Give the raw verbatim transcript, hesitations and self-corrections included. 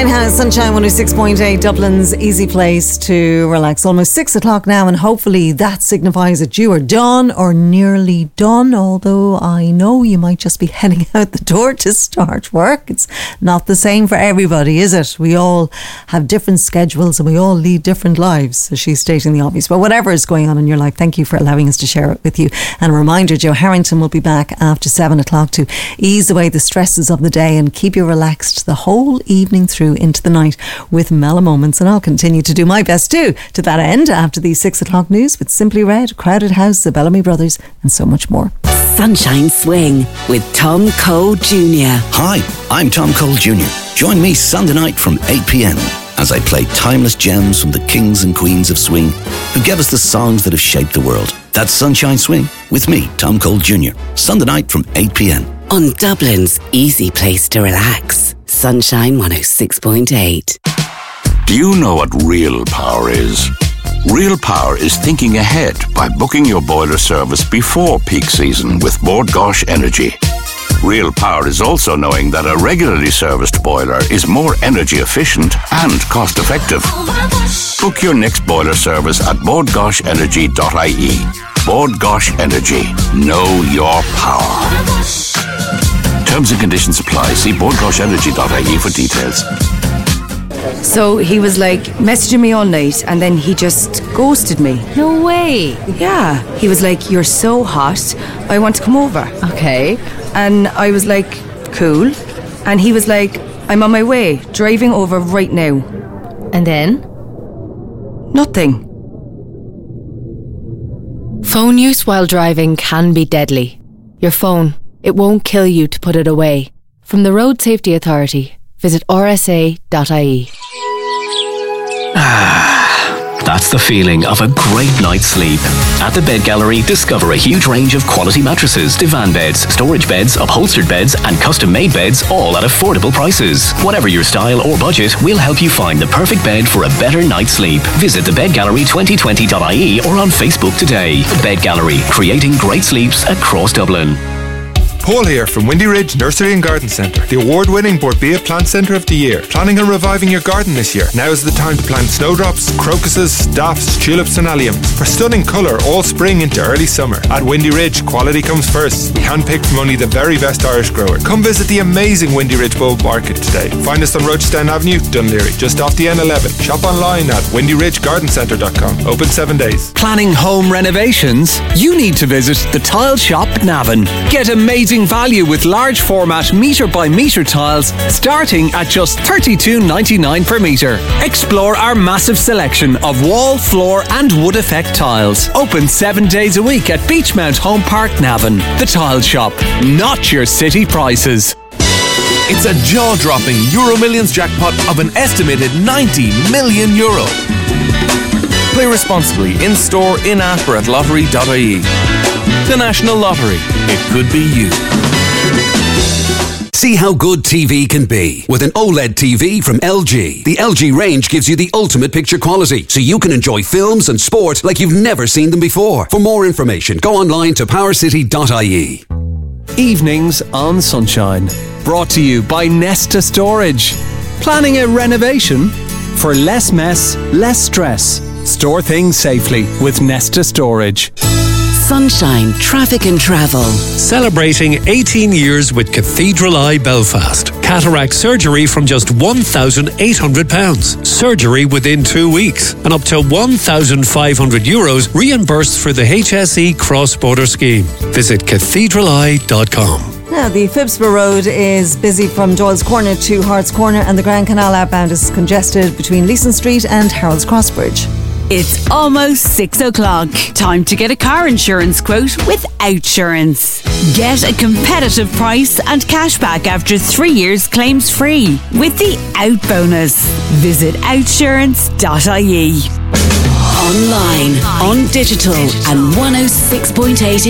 Winehouse, Sunshine one oh six point eight, Dublin's easy place to relax. Almost six o'clock now, and hopefully that signifies that you are done or nearly done, although I know you might just be heading out the door to start work. It's not the same for everybody, is it? We all have different schedules and we all lead different lives, so she's stating the obvious. But whatever is going on in your life, thank you for allowing us to share it with you. And a reminder, Joe Harrington will be back after seven o'clock to ease away the stresses of the day and keep you relaxed the whole evening through into the night with mellow moments. And I'll continue to do my best too to that end after the six o'clock news with Simply Red, Crowded House, the Bellamy Brothers and so much more. Sunshine Swing with Tom Cole Junior Hi, I'm Tom Cole Junior Join me Sunday night from eight p.m. as I play timeless gems from the kings and queens of swing who gave us the songs that have shaped the world. That's Sunshine Swing with me, Tom Cole Junior Sunday night from eight p.m. on Dublin's easy place to relax. Sunshine one oh six point eight. Do you know what real power is? Real power is thinking ahead by booking your boiler service before peak season with Bord Gosh Energy. Real power is also knowing that a regularly serviced boiler is more energy efficient and cost effective. Book your next boiler service at bord gosh energy dot I E. Bord Gosh Energy. Know your power. Terms and conditions apply. See bord gosh energy dot I E for details. So he was like messaging me all night and then he just ghosted me. No way. Yeah. He was like, "You're so hot, I want to come over." Okay. And I was like, "Cool." And he was like, "I'm on my way, driving over right now." And then? Nothing. Phone use while driving can be deadly. Your phone, it won't kill you to put it away. From the Road Safety Authority, visit r s a dot I E. That's the feeling of a great night's sleep. At the Bed Gallery, discover a huge range of quality mattresses, divan beds, storage beds, upholstered beds and custom-made beds, all at affordable prices. Whatever your style or budget, we'll help you find the perfect bed for a better night's sleep. Visit the bed gallery twenty twenty dot I E or on Facebook today. The Bed Gallery, creating great sleeps across Dublin. Paul here from Windy Ridge Nursery and Garden Centre, the award-winning Borbia Plant Centre of the Year. Planning on reviving your garden this year? Now is the time to plant snowdrops, crocuses, daffs, tulips and alliums for stunning colour all spring into early summer. At Windy Ridge, quality comes first. We handpicked from only the very best Irish growers. Come visit the amazing Windy Ridge Bulb Market today. Find us on Rochestown Avenue, Dunleary, just off the N eleven. Shop online at windy ridge garden centre dot com. Open seven days. Planning home renovations? You need to visit the Tile Shop Navan. Get amazing value with large format metre by metre tiles starting at just thirty-two ninety-nine per metre. Explore our massive selection of wall, floor and wood effect tiles. Open seven days a week at Beachmount Home Park, Navan. The Tile Shop, not your city prices. It's a jaw-dropping Euro Millions jackpot of an estimated ninety million euro. Play responsibly in store, in-app or at lottery dot I E. The National Lottery. It could be you. See how good T V can be with an OLED T V from L G. The L G range gives you the ultimate picture quality, so you can enjoy films and sport like you've never seen them before. For more information, go online to power city dot I E. Evenings on Sunshine. Brought to you by Nesta Storage. Planning a renovation? For less mess, less stress. Store things safely with Nesta Storage. Sunshine Traffic and Travel. Celebrating eighteen years with Cathedral Eye Belfast. Cataract surgery from just one thousand eight hundred pounds. Surgery within two weeks. And up to one thousand five hundred euros reimbursed for the H S E cross-border scheme. Visit cathedral eye dot com. Now, the Phibsborough Road is busy from Doyle's Corner to Hart's Corner, and the Grand Canal outbound is congested between Leeson Street and Harold's Crossbridge. It's almost six o'clock. Time to get a car insurance quote with Outsurance. Get a competitive price and cashback after three years claims free with the Out Bonus. Visit outsurance dot I E. Online, on digital and one oh six point eight